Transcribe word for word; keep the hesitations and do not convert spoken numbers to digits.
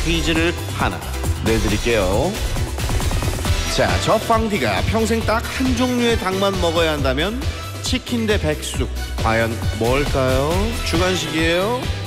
퀴즈를 하나 내드릴게요. 자, 저 빵디가 평생 딱 한 종류의 닭만 먹어야 한다면 치킨 대 백숙, 과연 뭘까요? 주관식이에요.